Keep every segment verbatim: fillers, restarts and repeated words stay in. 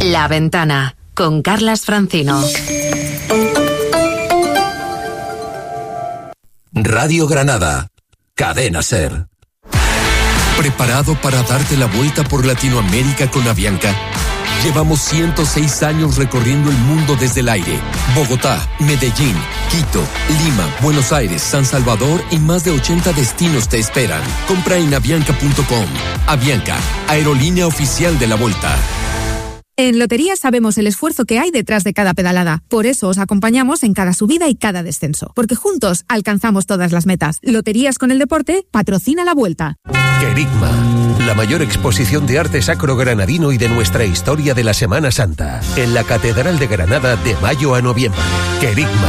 La Ventana, con Carlas Francino. Radio Granada, Cadena SER. ¿Preparado para darte la vuelta por Latinoamérica con Avianca? Llevamos ciento seis años recorriendo el mundo desde el aire. Bogotá, Medellín, Quito, Lima, Buenos Aires, San Salvador y más de ochenta destinos te esperan. Compra en avianca punto com. Avianca, aerolínea oficial de la Vuelta. En Loterías sabemos el esfuerzo que hay detrás de cada pedalada. Por eso os acompañamos en cada subida y cada descenso. Porque juntos alcanzamos todas las metas. Loterías con el deporte patrocina la Vuelta. Querigma, la mayor exposición de arte sacro granadino y de nuestra historia de la Semana Santa. En la Catedral de Granada de mayo a noviembre. Querigma.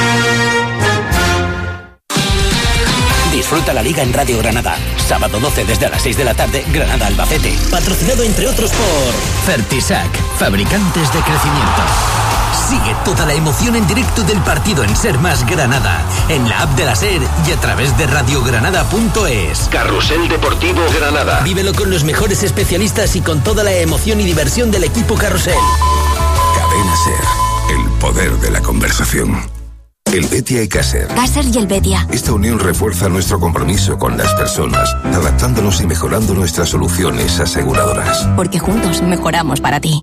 Disfruta la Liga en Radio Granada. Sábado doce desde las seis de la tarde, Granada-Albacete. Patrocinado entre otros por Fertisac, fabricantes de crecimiento. Sigue toda la emoción en directo del partido en Ser Más Granada, en la app de la SER y a través de radiogranada punto es. Carrusel Deportivo Granada. Vívelo con los mejores especialistas y con toda la emoción y diversión del equipo Carrusel. Cadena SER, el poder de la conversación. El Betia y Caser. Caser y el Betia. Esta unión refuerza nuestro compromiso con las personas, adaptándonos y mejorando nuestras soluciones aseguradoras. Porque juntos mejoramos para ti.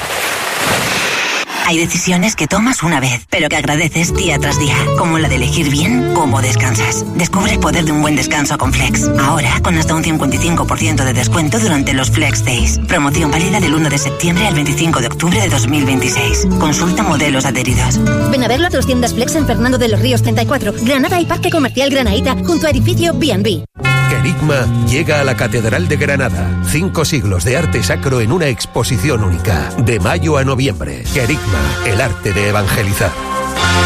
Hay decisiones que tomas una vez, pero que agradeces día tras día, como la de elegir bien cómo descansas. Descubre el poder de un buen descanso con Flex. Ahora, con hasta un cincuenta y cinco por ciento de descuento durante los Flex Days. Promoción válida del uno de septiembre al veinticinco de octubre de dos mil veintiséis. Consulta modelos adheridos. Ven a verlo a tus tiendas Flex en Fernando de los Ríos treinta y cuatro, Granada y Parque Comercial Granaíta, junto a edificio B and B. Querigma llega a la Catedral de Granada. Cinco siglos de arte sacro en una exposición única. De mayo a noviembre. Querigma, el arte de evangelizar.